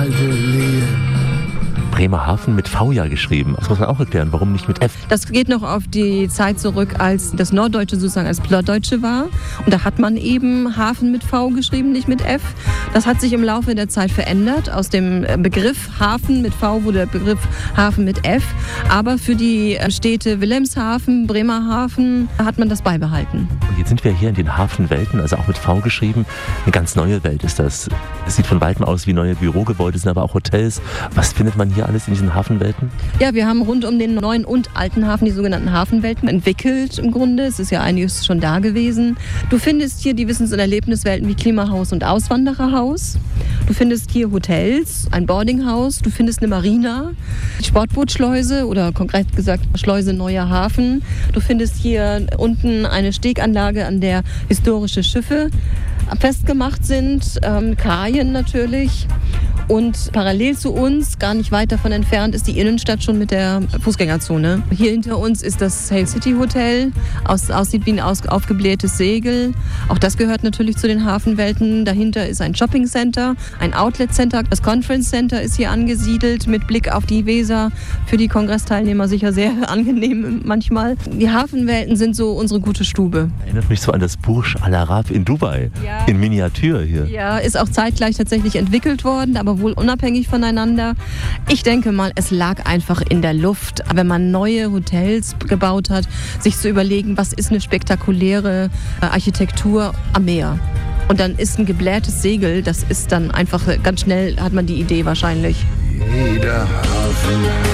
Bremerhaven mit V ja geschrieben. Das muss man auch erklären. Warum nicht mit F? Das geht noch auf die Zeit zurück, als das Norddeutsche sozusagen als Plattdeutsche war. Und da hat man eben Hafen mit V geschrieben, nicht mit F. Das hat sich im Laufe der Zeit verändert. Aus dem Begriff Hafen mit V wurde der Begriff Hafen mit F. Aber für die Städte Wilhelmshaven, Bremerhaven hat man das beibehalten. Und jetzt sind wir hier in den Hafenwelten, also auch mit V geschrieben. Eine ganz neue Welt ist das. Es sieht von weitem aus wie neue Bürogebäude, sind aber auch Hotels. Was findet man hier alles in diesen Hafenwelten? Ja, wir haben rund um den neuen und alten Hafen die sogenannten Hafenwelten entwickelt im Grunde. Es ist ja einiges schon da gewesen. Du findest hier die Wissens- und Erlebniswelten wie Klimahaus und Auswandererhaus. Du findest hier Hotels, ein Boardinghaus. Du findest eine Marina, die Sportbootschleuse oder konkret gesagt Schleuse Neuer Hafen. Du findest hier unten eine Steganlage, an der historische Schiffe festgemacht sind, Kajen natürlich. Und parallel zu uns, gar nicht weit davon entfernt, ist die Innenstadt schon mit der Fußgängerzone. Hier hinter uns ist das Sail City Hotel, aussieht wie ein aufgeblähtes Segel. Auch das gehört natürlich zu den Hafenwelten. Dahinter ist ein Shopping Center, ein Outlet Center. Das Conference Center ist hier angesiedelt mit Blick auf die Weser. Für die Kongressteilnehmer sicher sehr angenehm manchmal. Die Hafenwelten sind so unsere gute Stube. Erinnert mich so an das Burj Al Arab in Dubai, ja. In Miniatur hier. Ja, ist auch zeitgleich tatsächlich entwickelt worden, aber wohl unabhängig voneinander. Ich denke mal, es lag einfach in der Luft, wenn man neue Hotels gebaut hat, sich zu überlegen, was ist eine spektakuläre Architektur am Meer. Und dann ist ein geblähtes Segel, das ist dann einfach ganz schnell, hat man die Idee wahrscheinlich. Jeder Hafen